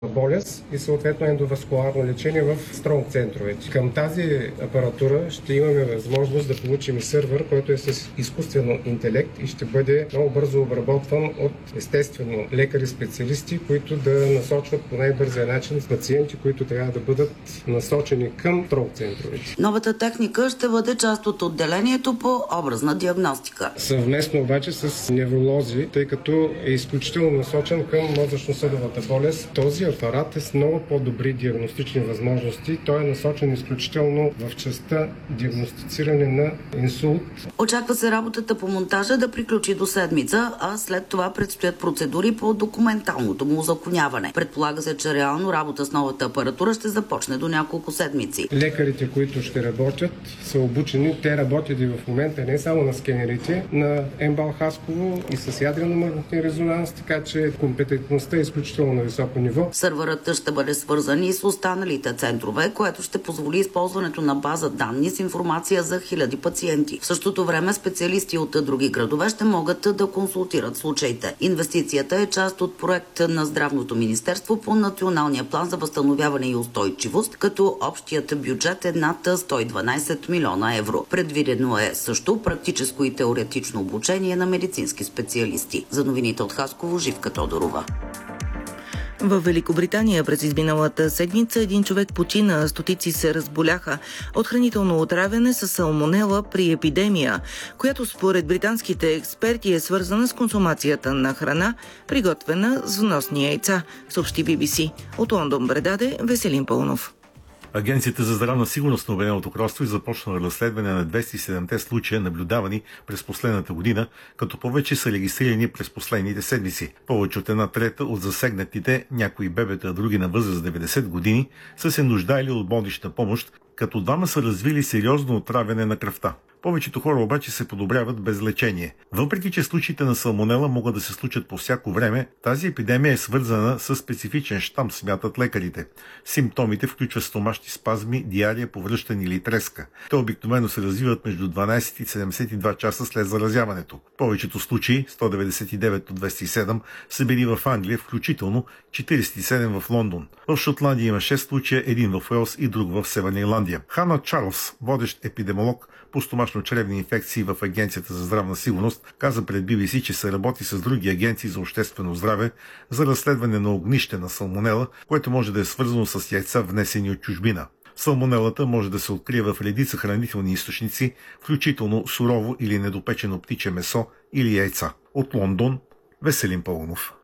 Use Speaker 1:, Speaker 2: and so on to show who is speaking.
Speaker 1: болест и съответно ендоваскуларно лечение в стронг центровете. Към тази апаратура ще имаме възможност да получим и сървър, който е с изкуствено интелект и ще бъде много бързо обработван от естествено лекари-специалисти, които да насочват по най-бързия начин пациенти, които трябва да бъдат насочени към стронг центровете.
Speaker 2: Новата техника ще бъде част от отделението по образна диагностика.
Speaker 1: Съвместно обаче с невролози, тъй като е изключително насочен към мозъчно-съдовата болест. Този апарат е с много по-добри диагностични възможности. Той е насочен изключително в частта диагностициране на инсулт.
Speaker 2: Очаква се работата по монтажа да приключи до седмица, а след това предстоят процедури по документалното му узаконяване. Предполага се, че реално работа с новата апаратура ще започне до няколко седмици.
Speaker 1: Лекарите, които ще работят, са обучени. Те работят и в момента не само на скенерите, на МБАЛ Хасково и с ядрено-магнитен резонанс, така че компетентността е изключително на високо ниво.
Speaker 2: Сървърът ще бъде свързан и с останалите центрове, което ще позволи използването на база данни с информация за хиляди пациенти. В същото време специалисти от други градове ще могат да консултират случаите. Инвестицията е част от проект на Здравното министерство по Националния план за възстановяване и устойчивост, като общият бюджет е над 112 милиона евро. Предвидено е също практическо и теоретично обучение на медицински специалисти. За новините от Хасково, Живка Тодорова.
Speaker 3: В Великобритания през изминалата седмица един човек почина, стотици се разболяха от хранително отравяне с салмонела при епидемия, която според британските експерти е свързана с консумацията на храна, приготвена с вносни яйца, съобщи BBC. От Лондон предаде Веселин Пълнов.
Speaker 4: Агенцията за здравна сигурност на Обединеното кралство започна разследване на 207-те случая, наблюдавани през последната година, като повече са регистрирани през последните седмици. Повече от 1/3 от засегнатите, някои бебета, а други на възраст 90 години, са се нуждаели от болнична помощ, като двама са развили сериозно отравяне на кръвта. Повечето хора обаче се подобряват без лечение. Въпреки че случаите на салмонела могат да се случат по всяко време, тази епидемия е свързана с специфичен щам, смятат лекарите. Симптомите включват стомашни спазми, диария, повръщане или треска. Те обикновено се развиват между 12 и 72 часа след заразяването. Повечето случаи, 199 от 207, са били в Англия, включително 47 в Лондон. В Шотландия има 6 случая, един в Уелс и друг в Северна Ирландия. Хана Чарлз, водещ епидемиолог по стомашно-чревни инфекции в Агенцията за здравна сигурност, каза пред BBC, че се работи с други агенции за обществено здраве за разследване на огнище на салмонела, което може да е свързано с яйца, внесени от чужбина. Салмонелата може да се открие в редица хранителни източници, включително сурово или недопечено птиче месо или яйца. От Лондон, Веселин Пълнов.